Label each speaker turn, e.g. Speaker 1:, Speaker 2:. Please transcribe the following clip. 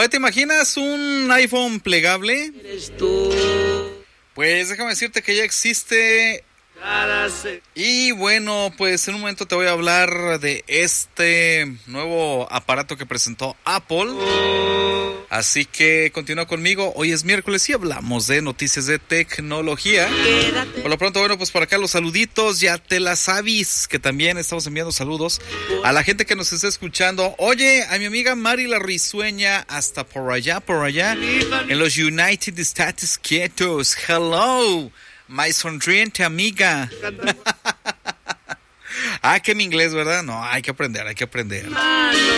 Speaker 1: Oye, ¿te imaginas un iPhone plegable?
Speaker 2: Eres tú.
Speaker 1: Pues déjame decirte que ya existe. Y bueno, pues en un momento te voy a hablar de este nuevo aparato que presentó Apple. Así que continúa conmigo. Hoy es miércoles y hablamos de noticias de tecnología. Por lo pronto, bueno, pues por acá los saluditos. Ya te la sabes que también estamos enviando saludos a la gente que nos está escuchando. Oye, a mi amiga Mari la Risueña, hasta por allá, en los United States quietos. Hello, my sonriente amiga. Que mi inglés, ¿verdad? No, hay que aprender.